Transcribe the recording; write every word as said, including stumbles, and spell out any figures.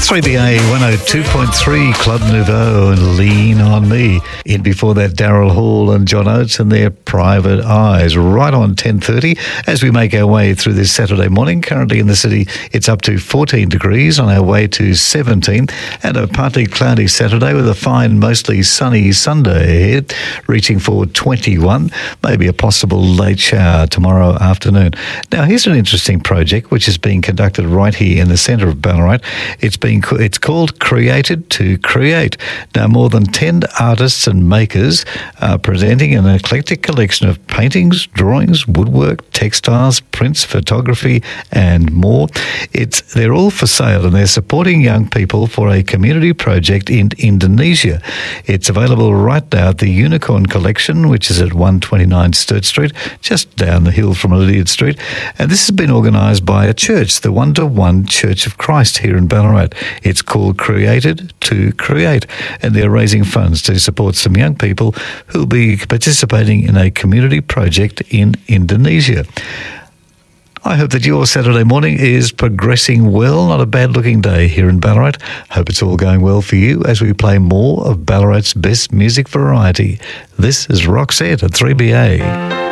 three B A one oh two point three, Club Nouveau and Lean On Me. In before that, Daryl Hall and John Oates and their Private Eyes. Right on ten thirty as we make our way through this Saturday morning. Currently in the city, it's up to fourteen degrees, on our way to seventeen, and a partly cloudy Saturday with a fine, mostly sunny Sunday ahead, reaching for twenty-one. Maybe a possible late shower tomorrow afternoon. Now, here's an interesting project which is being conducted right here in the centre of Ballarat. It's being it's called Created to Create. Now, more than ten artists and makers are presenting an eclectic collection of paintings, drawings, woodwork, textiles, prints, photography, and more. It's they're all for sale, and they're supporting young people for a community project in Indonesia. It's available right now at the Unicorn Collection, which is at one twenty-nine Sturt Street, just down the hill from Lydiard Street. And this has been organised by a church, the One to One Church of Christ here in Ballarat. It's called Created to Create, and they're raising funds to support some young people who'll be participating in a community project in Indonesia. I hope that your Saturday morning is progressing well. Not a bad-looking day here in Ballarat. Hope it's all going well for you as we play more of Ballarat's best music variety. This is Roxette at three B A.